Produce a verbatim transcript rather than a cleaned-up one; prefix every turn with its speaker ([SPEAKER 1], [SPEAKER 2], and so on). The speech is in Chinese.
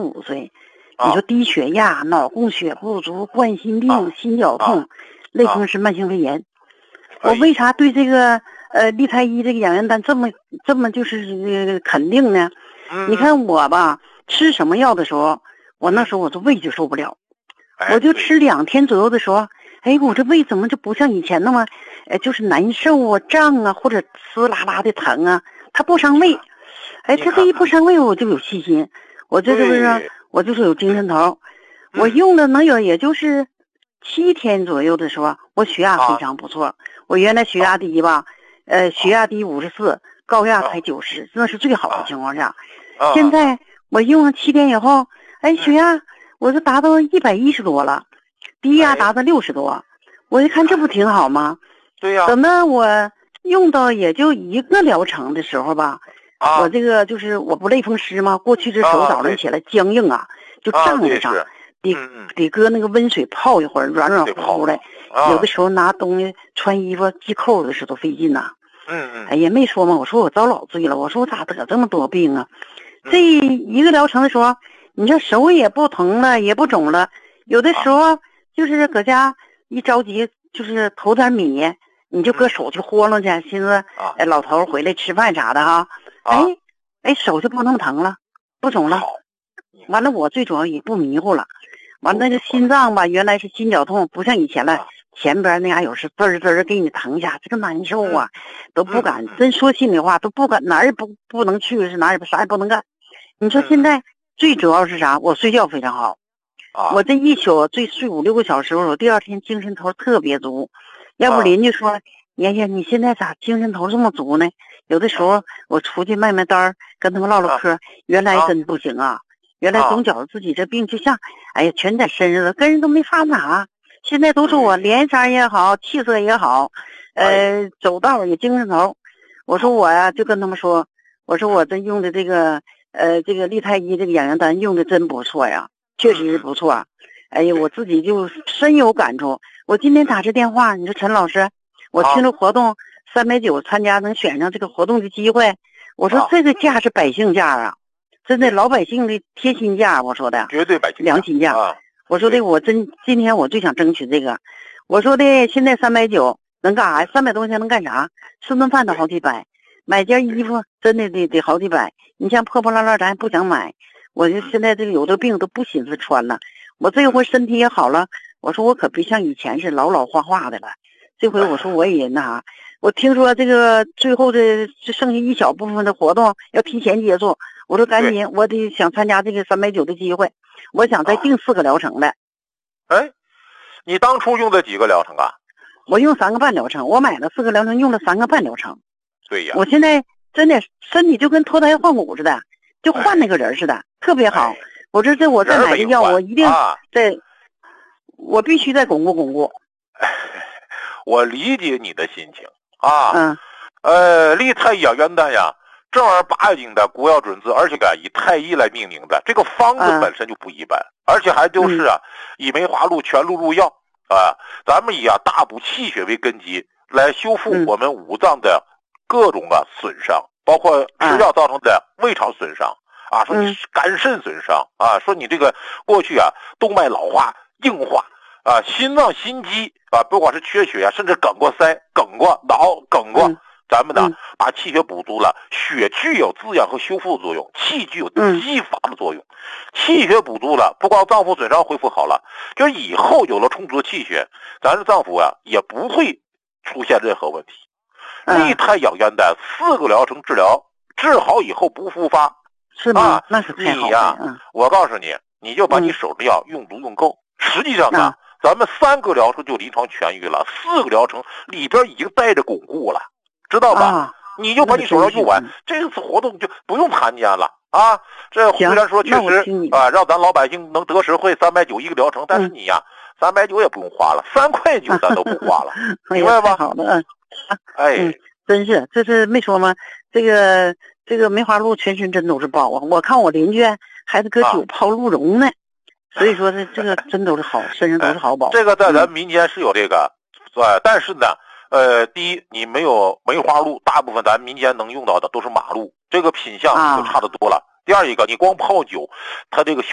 [SPEAKER 1] 五岁。你说低血压、脑供血不足、冠心病、啊、心绞痛、啊、类风湿慢性肺炎。我为啥对这个呃利泰医这个养元丹这么这么就是呃肯定呢？
[SPEAKER 2] 嗯、
[SPEAKER 1] 你看我吧，吃什么药的时候，我那时候我这胃就受不了，
[SPEAKER 2] 哎、
[SPEAKER 1] 我就吃两天左右的时候，哎，我这胃怎么就不像以前那么，呃，就是难受啊、胀啊，或者呲啦啦的疼啊，它不伤胃。哎，它这一不伤胃，我就有信心，我这是不是？我就是有精神头，
[SPEAKER 2] 嗯、
[SPEAKER 1] 我用了能有也就是七天左右的时候，我血压非常不错。啊、我原来血压低吧，呃，血压低五十四，高压才九十，那是最好的情况下。
[SPEAKER 2] 啊、
[SPEAKER 1] 现在我用了七天以后，哎，血压我就达到一百一十多了，低压达到六十多，哎、我一看这不挺好吗？
[SPEAKER 2] 对呀、啊。
[SPEAKER 1] 等到我用到也就一个疗程的时候吧。
[SPEAKER 2] 啊、
[SPEAKER 1] 我这个就是我不类风湿吗？过去这手早上起来僵硬啊，就胀在上，
[SPEAKER 2] 啊、
[SPEAKER 1] 得、嗯、得搁那个温水泡一会儿，软软乎乎的。
[SPEAKER 2] 啊、
[SPEAKER 1] 有的时候拿东西穿衣服系扣子时都费劲呐、啊。
[SPEAKER 2] 嗯嗯。
[SPEAKER 1] 哎呀，没说嘛，我说我遭老罪了，我说我咋得这么多病啊？嗯、这一个疗程的时候，你这手也不疼了，也不肿了，有的时候就是搁家一着急，就是投点米，你就搁手去豁楞去，寻思哎老头回来吃饭啥的哈。哎哎，手就不那么疼了，不肿了。完了，我最主要也不迷糊了。完了，这心脏吧，原来是心绞痛，不像以前了，前边那嘎有时滋滋给你疼一下，这个难受啊，都不敢。真说心里话，都不敢，哪儿也不不能去，是哪儿也啥也不能干。你说现在最主要是啥？我睡觉非常好，我这一宿最睡五六个小时，我第二天精神头特别足。要不邻居说，年年你现在咋精神头这么足呢？有的时候我出去卖卖单跟他们唠唠嗑、啊、原来真不行啊，原来总觉得自己这病就像哎呀全在身上了，跟人都没法拿。现在都是我脸色也好，气色也好，呃走道也精神头。我说我呀就跟他们说，我说我这用的这个呃这个利泰医这个养元丹用的真不错呀，确实是不错。哎呀我自己就深有感触。我今天打这电话，你说陈老师，我听了活动三百九参加能选上这个活动的机会，我说这个价是百姓价啊，真的老百姓的贴心价，我说的
[SPEAKER 2] 绝对百姓
[SPEAKER 1] 良心价。
[SPEAKER 2] 啊、
[SPEAKER 1] 我说的我真今天我最想争取这个，我说的现在三百九能干啥呀？三百多块钱能干啥？吃顿饭都好几百，买件衣服真的得得好几百。你像破破烂烂咱也不想买，我就现在这个有的病都不寻思穿了。我这回身体也好了，我说我可别像以前是老老化化的了。这回我说我也那啥。我听说这个最后的剩下一小部分的活动要提前结束，我说赶紧，我得想参加这个三百九的机会，我想再订四个疗程的。
[SPEAKER 2] 哎，你当初用的几个疗程啊？
[SPEAKER 1] 我用三个半疗程，我买了四个疗程，用了三个半疗程。
[SPEAKER 2] 对呀，
[SPEAKER 1] 我现在真的身体就跟脱胎换骨似的，就换那个人似的，哎、特别好。哎、我这这我再买个药，我一定再，啊、我必须再巩固巩固。
[SPEAKER 2] 我理解你的心情。啊，
[SPEAKER 1] 嗯，
[SPEAKER 2] 呃，利泰养元丹呀，正儿八经的国药准字，而且敢以太医来命名的，这个方子本身就不一般，嗯、而且还就是啊，以梅花鹿全鹿入药啊，咱们以啊大补气血为根基，来修复我们五脏的各种啊损伤，嗯、包括吃药造成的胃肠损伤啊，说你肝肾损伤啊，说你这个过去啊动脉老化硬化。啊，心脏心肌啊，不管是缺血啊，甚至梗过腮、梗过脑、梗过，嗯、咱们呢、嗯、把气血补足了，血具有滋养和修复的作用，气具有激发的作用。嗯、气血补足了，不光脏腑损伤恢复好了，就以后有了充足的气血，咱的脏腑啊也不会出现任何问题。利泰养元丹四个疗程治疗，治好以后不复发，
[SPEAKER 1] 是吗？啊、那是太好了。
[SPEAKER 2] 你呀、嗯，我告诉你，你就把你手的药用足用够。实际上啊。嗯咱们三个疗程就临床痊愈了，四个疗程里边已经带着巩固了，知道吧？
[SPEAKER 1] 啊、
[SPEAKER 2] 你就把你手上用完，这次活动就不用参加了啊！这虽然说确实啊，让咱老百姓能得实惠，三百九一个疗程，但是你呀，三百九也不用花了，三块九咱都不花了，明白吧？
[SPEAKER 1] 好的，嗯，
[SPEAKER 2] 哎、
[SPEAKER 1] 嗯，真是，这是没说吗？这个这个梅花鹿全身真都是宝啊！我看我邻居还是搁酒泡鹿茸呢。啊所以说这这个真都是好，身上都是好宝。
[SPEAKER 2] 这个在咱民间是有这个，呃，但是呢，呃，第一你没有梅花鹿，大部分咱民间能用到的都是马鹿，这个品相就差得多了。啊、第二一个，你光泡酒，它这个效